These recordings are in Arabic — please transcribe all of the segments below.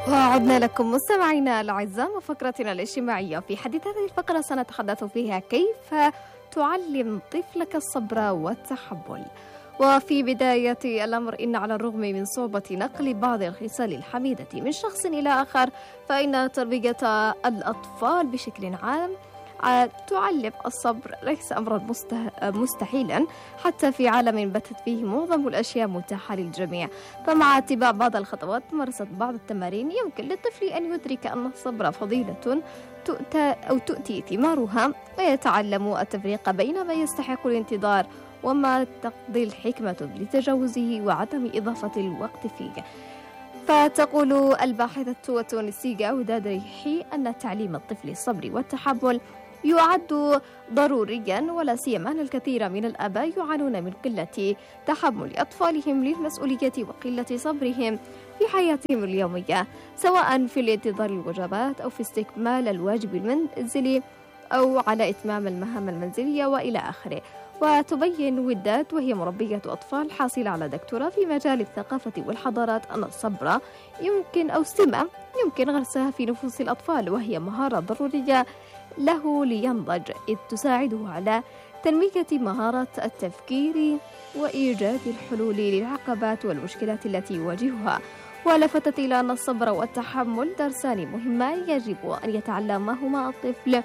وعدنا لكم مستمعينا الأعزاء وفقرتنا الاجتماعية. في حديث هذه الفقرة سنتحدث فيها كيف تعلم طفلك الصبر والتحمل. وفي بداية الأمر إن على الرغم من صعوبة نقل بعض الخصال الحميدة من شخص إلى آخر، فإن تربية الأطفال بشكل عام تعلم الصبر ليس أمرا مستحيلا، حتى في عالم باتت فيه معظم الأشياء متاحة للجميع. فمع اتباع بعض الخطوات ممارسة بعض التمارين يمكن للطفل أن يدرك أن الصبر فضيلة تؤتي ثمارها، ويتعلم التفريق بين ما يستحق الانتظار وما تقضي الحكمة لتجاوزه وعدم إضافة الوقت فيه. فتقول الباحثة التونسية وداد ريحي أن تعليم الطفل الصبر والتحمل يعد ضروريا، ولا سيما أن الكثير من الآباء يعانون من قلة تحمل أطفالهم للمسؤولية وقلة صبرهم في حياتهم اليومية، سواء في الانتظار الوجبات أو في استكمال الواجب المنزلي أو على إتمام المهام المنزلية وإلى آخره. وتبين وداد وهي مربية أطفال حاصلة على دكتوراه في مجال الثقافة والحضارات أن الصبر سمة يمكن غرسها في نفوس الأطفال، وهي مهارة ضرورية له لينضج، إذ تساعده على تنمية مهارة التفكير وإيجاد الحلول للعقبات والمشكلات التي يواجهها. ولفتت إلى أن الصبر والتحمل درسان مهمان يجب أن يتعلمهما الطفل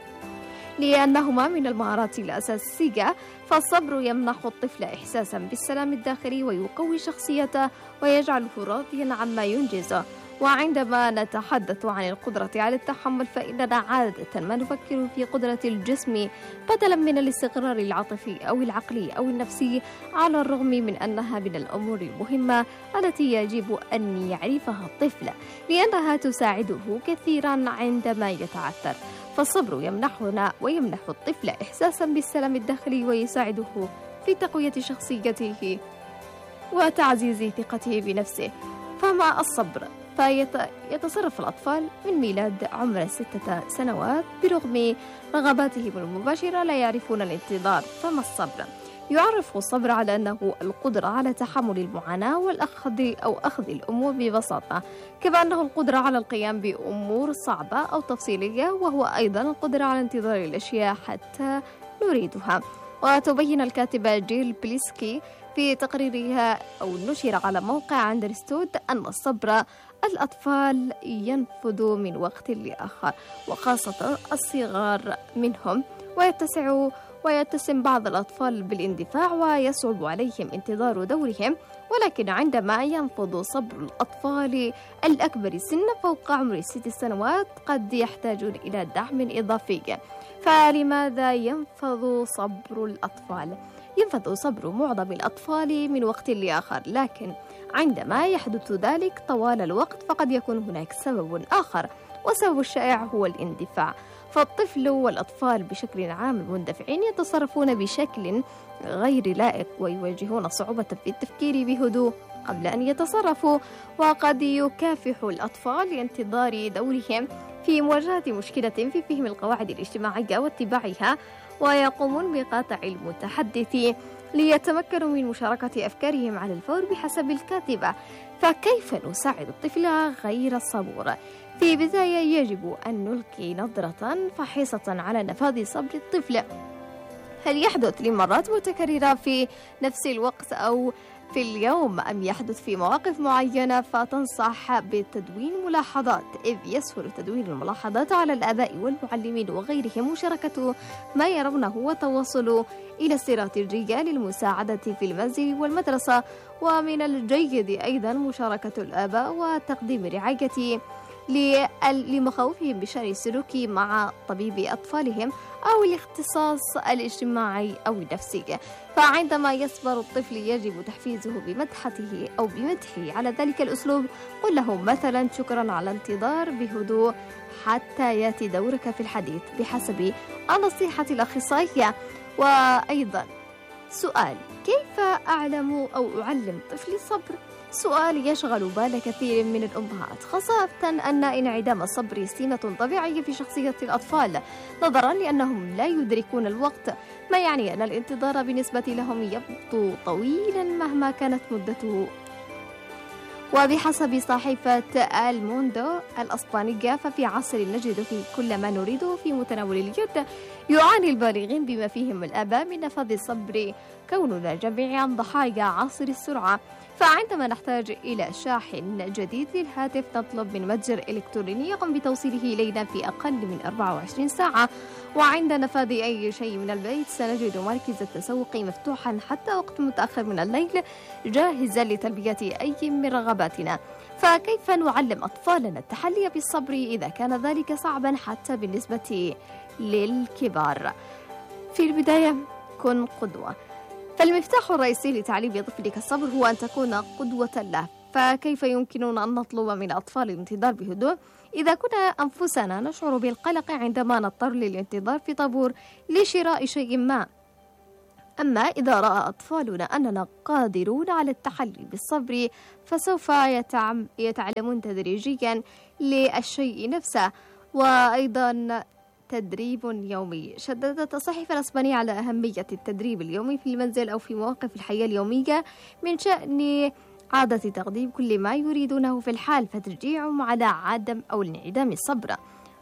لأنهما من المهارات الأساسية. فالصبر يمنح الطفل إحساسا بالسلام الداخلي ويقوي شخصيته ويجعله راضيا عما ينجزه. وعندما نتحدث عن القدرة على التحمل فإننا عادة ما نفكر في قدرة الجسم بدلا من الاستقرار العاطفي أو العقلي أو النفسي، على الرغم من أنها من الأمور المهمة التي يجب أن يعرفها الطفل لأنها تساعده كثيرا عندما يتعثر. فالصبر يمنحنا ويمنح الطفل إحساسا بالسلام الداخلي ويساعده في تقوية شخصيته وتعزيز ثقته بنفسه. فمع الصبر فيتصرف الأطفال من ميلاد عمر 6 سنوات برغم رغباتهم المباشرة لا يعرفون الانتظار. فما الصبر؟ يعرف الصبر على أنه القدرة على تحمل المعاناة أخذ الأمور ببساطة، كما أنه القدرة على القيام بأمور صعبة أو تفصيلية، وهو أيضا القدرة على انتظار الأشياء حتى نريدها. وتبين الكاتبة جيل بليسكي في تقريرها أو نشر على موقع أندرستود أن الصبر الأطفال ينفذ من وقت لآخر، وخاصة الصغار منهم، ويتسم بعض الأطفال بالاندفاع ويصعب عليهم انتظار دورهم. ولكن عندما ينفذ صبر الأطفال الأكبر سنا فوق عمر 6 سنوات قد يحتاجون إلى دعم إضافي. فلماذا ينفذ صبر الأطفال؟ ينفذ صبر معظم الأطفال من وقت لآخر، لكن عندما يحدث ذلك طوال الوقت فقد يكون هناك سبب آخر، والسبب الشائع هو الاندفاع. فالطفل والأطفال بشكل عام المندفعين يتصرفون بشكل غير لائق ويواجهون صعوبة في التفكير بهدوء قبل أن يتصرفوا. وقد يكافح الأطفال لانتظار دورهم في مواجهة مشكلة في فهم القواعد الاجتماعية واتباعها، ويقومون بقطع المتحدث ليتمكنوا من مشاركة أفكارهم على الفور بحسب الكاتبة. فكيف نساعد الطفل غير الصبور؟ في بداية يجب أن نلقي نظرة فاحصة على نفاذ صبر الطفل. هل يحدث لمرات متكررة في نفس الوقت أو في اليوم، أم يحدث في مواقف معينة؟ فتنصح بتدوين ملاحظات، إذ يسهل تدوين الملاحظات على الآباء والمعلمين وغيرهم مشاركة ما يرونه وتوصل إلى استراتيجية للمساعدة في المنزل والمدرسة. ومن الجيد أيضا مشاركة الآباء وتقديم رعاية لمخاوفهم بشأن السلوك مع طبيب أطفالهم أو الاختصاص الاجتماعي أو النفسي. فعندما يصبر الطفل يجب تحفيزه بمدحته أو بمدحه على ذلك الأسلوب. قل له مثلا: شكرا على الانتظار بهدوء حتى يأتي دورك في الحديث، بحسب نصيحة الأخصائية. وأيضا سؤال: كيف أعلم أو أعلم طفلي الصبر؟ سؤال يشغل بال كثير من الأمهات، خاصة أن انعدام الصبر سمة طبيعية في شخصية الأطفال، نظرا لأنهم لا يدركون الوقت، ما يعني أن الانتظار بالنسبة لهم يبدو طويلا مهما كانت مدته. وبحسب صحيفة الموندو الأسبانية ففي عصر نجد فيه كل ما نريده في متناول اليد، يعاني البالغين بما فيهم الآباء من نفاذ الصبر كوننا جميعا ضحايا عصر السرعة. فعندما نحتاج إلى شاحن جديد للهاتف نطلب من متجر إلكتروني يقوم بتوصيله إلينا في أقل من 24 ساعة. وعند نفاذ أي شيء من البيت سنجد مركز التسوق مفتوحا حتى وقت متأخر من الليل جاهزا لتلبية أي من رغباتنا. فكيف نعلم أطفالنا التحلي بالصبر إذا كان ذلك صعبا حتى بالنسبة للكبار؟ في البداية كن قدوة. فالمفتاح الرئيسي لتعليم طفلك الصبر هو أن تكون قدوة له. فكيف يمكننا أن نطلب من أطفال الانتظار بهدوء إذا كنا أنفسنا نشعر بالقلق عندما نضطر للانتظار في طابور لشراء شيء ما؟ أما إذا رأى أطفالنا أننا قادرون على التحلي بالصبر فسوف يتعلمون تدريجيا للشيء نفسه. وأيضا تدريب يومي. شددت الصحيفة الإسبانية على أهمية التدريب اليومي في المنزل أو في مواقف الحياة اليومية من شأن عادة تقديم كل ما يريدونه في الحال فتشجيعهم على عدم أو انعدام الصبر.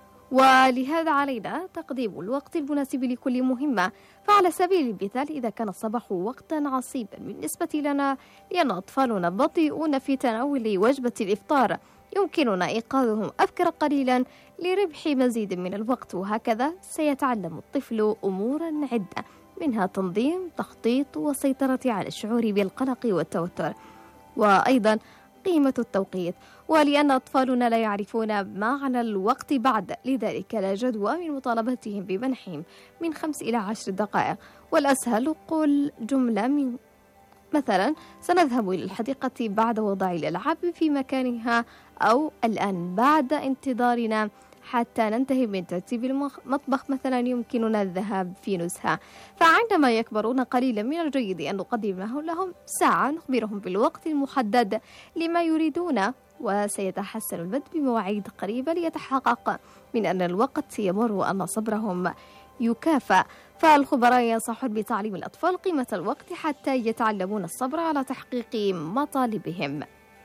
ولهذا علينا تقديم الوقت المناسب لكل مهمة. فعلى سبيل المثال إذا كان الصباح وقتا عصيبا بالنسبة لنا لأن أطفالنا بطيئون في تناول وجبة الإفطار يمكننا إيقاظهم أبكر قليلا لربح مزيد من الوقت. وهكذا سيتعلم الطفل أمورا عدة منها تنظيم، تخطيط، والسيطرة على الشعور بالقلق والتوتر. وأيضا قيمة التوقيت. ولأن أطفالنا لا يعرفون معنى الوقت بعد لذلك لا جدوى من مطالبتهم بمنحهم من 5 إلى 10 دقائق. والأسهل قل جملة من مثلا سنذهب إلى الحديقة بعد وضع الألعاب في مكانها، أو الآن بعد انتظارنا حتى ننتهي من ترتيب المطبخ مثلا يمكننا الذهاب في نزهة. فعندما يكبرون قليلا من الجيد أن نقدم لهم ساعة نخبرهم بالوقت المحدد لما يريدون، وسيتحسن البدء بمواعيد قريبة ليتحقق من أن الوقت يمر وأن صبرهم يكافأ. فالخبراء ينصحون بتعليم الأطفال قيمة الوقت حتى يتعلمون الصبر على تحقيق مطالبهم.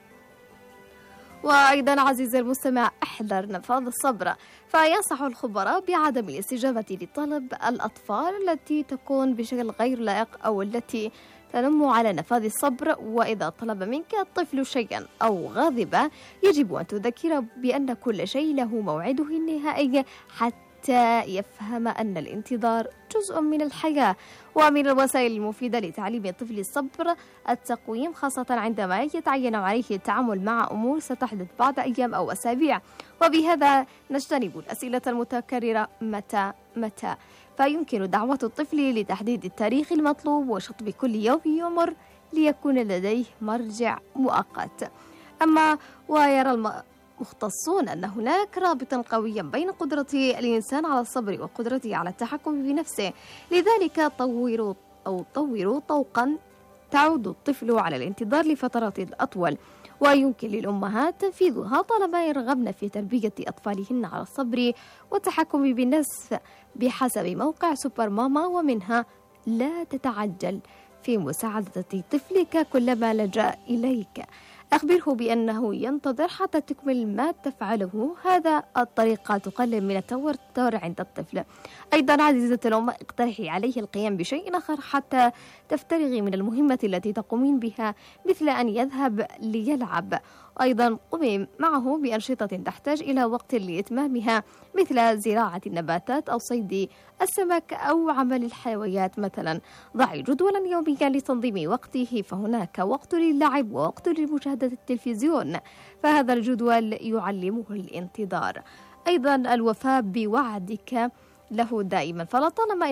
وأيضا عزيزي المستمع احذر نفاذ الصبر. فينصح الخبراء بعدم الاستجابة لطلب الأطفال التي تكون بشكل غير لائق أو التي تنم على نفاذ الصبر. وإذا طلب منك الطفل شيئا أو غاضب يجب أن تذكره بأن كل شيء له موعده النهائي حتى يفهم أن الانتظار جزء من الحياة. ومن الوسائل المفيدة لتعليم الطفل الصبر التقويم، خاصة عندما يتعين عليه التعامل مع أمور ستحدث بعد أيام أو أسابيع. وبهذا نجتنب الأسئلة المتكررة متى. فيمكن دعوة الطفل لتحديد التاريخ المطلوب وشطب كل يوم يمر ليكون لديه مرجع مؤقت. أما ويرى مختصون أن هناك رابطا قويا بين قدرة الإنسان على الصبر وقدرته على التحكم بنفسه. لذلك طوروا طوقا تعود الطفل على الانتظار لفترات أطول، ويمكن للأمهات تنفيذها طالما يرغبن في تربية أطفالهن على الصبر والتحكم بالنفس بحسب موقع سوبر ماما. ومنها لا تتعجل في مساعدة طفلك كلما لجأ إليك، أخبره بأنه ينتظر حتى تكمل ما تفعله. هذا الطريقة تقلل من التوتر عند الطفل. أيضا عزيزة الأم اقترحي عليه القيام بشيء آخر حتى تفترغي من المهمة التي تقومين بها، مثل أن يذهب ليلعب. أيضا قمي معه بأنشطة تحتاج إلى وقت لإتمامها مثل زراعة النباتات أو صيد السمك أو عمل الحلويات مثلا. ضعي جدولا يوميا لتنظيم وقته، فهناك وقت للعب ووقت لمشاهدة التلفزيون، فهذا الجدول يعلمه الانتظار. أيضا الوفاء بوعدك له دائما، فلطالما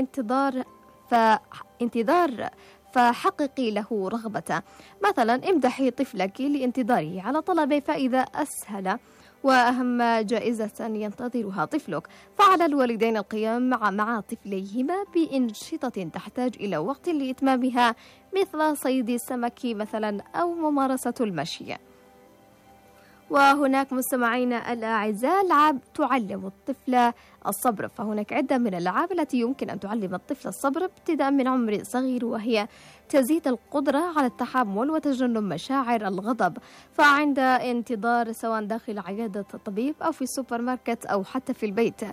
انتظار فحققي له رغبته. مثلا امدحي طفلك لانتظاره على طلبه، فإذا أسهل وأهم جائزة ينتظرها طفلك فعلى الوالدين القيام مع طفليهما بأنشطة تحتاج إلى وقت لإتمامها مثل صيد السمك مثلا أو ممارسة المشي. وهناك مستمعينا الأعزاء ألعاب تعلم الطفل الصبر، فهناك عدة من الألعاب التي يمكن أن تعلم الطفل الصبر ابتداء من عمر صغير، وهي تزيد القدرة على التحمل وتجنب مشاعر الغضب. فعند انتظار سواء داخل عيادة الطبيب أو في السوبر ماركت أو حتى في البيت،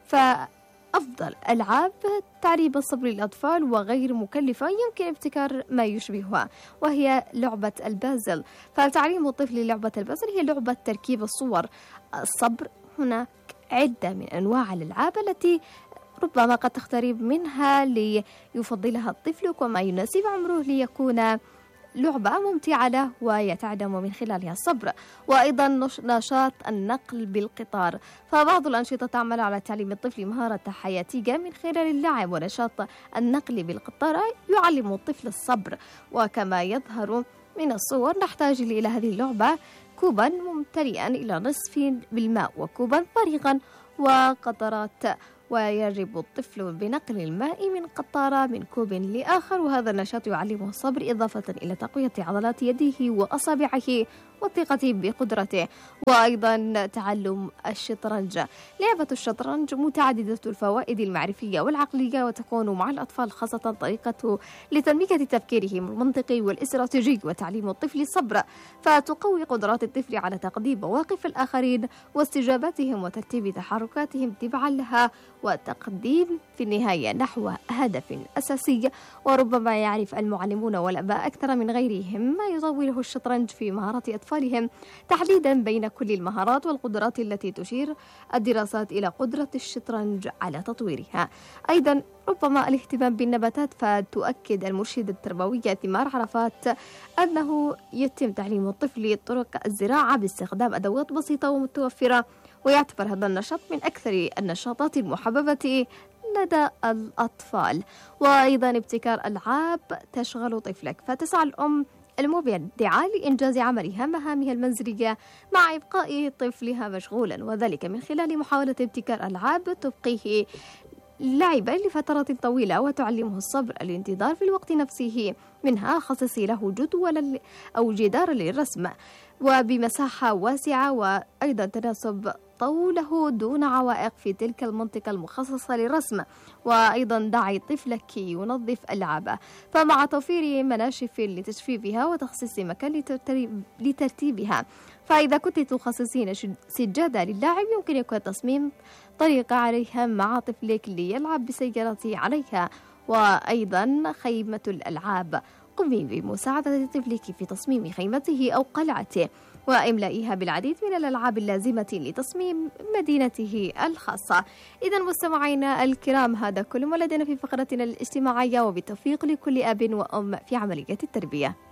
أفضل ألعاب تعريب الصبر للأطفال وغير مكلفة يمكن ابتكار ما يشبهها، وهي لعبة البازل. فتعليم الطفل لعبة البازل هي لعبة تركيب الصور الصبر. هناك عدة من أنواع الألعاب التي ربما قد تقترب منها ليفضلها الطفل وما يناسب عمره ليكون لعبة ممتعة له ويتعلم من خلالها الصبر. وأيضا نشاط النقل بالقطار، فبعض الأنشطة تعمل على تعليم الطفل مهارة حياتية من خلال اللعب، ونشاط النقل بالقطار يعلم الطفل الصبر. وكما يظهر من الصور نحتاج إلى هذه اللعبة كوبا ممتلئا إلى نصف بالماء وكوبا فارغا وقطرات، ويجب الطفل بنقل الماء من قطارة من كوب لآخر، وهذا النشاط يعلمه الصبر إضافة إلى تقوية عضلات يده وأصابعه والثقة بقدرته. وأيضا تعلم الشطرنج. لعبة الشطرنج متعددة الفوائد المعرفية والعقلية، وتكون مع الأطفال خاصة طريقة لتنمية تفكيرهم المنطقي والاستراتيجي وتعليم الطفل الصبر، فتقوي قدرات الطفل على تقديم مواقف الآخرين واستجابتهم وترتيب تحركاتهم تبعا لها، وتقديم في النهاية نحو هدف أساسي. وربما يعرف المعلمون والآباء أكثر من غيرهم ما يطوره الشطرنج في مهارات أطفالهم تحديدا بين كل المهارات والقدرات التي تشير الدراسات إلى قدرة الشطرنج على تطويرها. أيضا ربما الاهتمام بالنباتات، فتؤكد المرشدة التربوية ثمار عرفات أنه يتم تعليم الطفل طرق الزراعة باستخدام أدوات بسيطة ومتوفرة، ويعتبر هذا النشاط من أكثر النشاطات المحببة لدى الأطفال. وأيضا ابتكار ألعاب تشغل طفلك، فتسعى الأم المبدعة لإنجاز عملها مهامها المنزلية مع إبقاء طفلها مشغولا، وذلك من خلال محاولة ابتكار ألعاب تبقيه لعبا لفترات طويلة وتعلمه الصبر، الانتظار في الوقت نفسه. منها خصصي له جدول أو جدار للرسم وبمساحة واسعة، وأيضا تناسب طوله دون عوائق في تلك المنطقة المخصصة للرسم. وأيضا دعي طفلك ينظف ألعابه، فمع توفير مناشف لتجفيفها وتخصيص مكان لترتيبها. فإذا كنت تخصصين سجادة للاعب يمكنك تصميم طريقة عليها مع طفلك ليلعب بسيارته عليها. وأيضا خيمة الألعاب، قمي بمساعدة طفلك في تصميم خيمته أو قلعته وإملائها بالعديد من الألعاب اللازمة لتصميم مدينته الخاصة. إذا مستمعينا الكرام، هذا كل ما لدينا في فقرتنا الاجتماعية، وبالتوفيق لكل أب وأم في عملية التربية.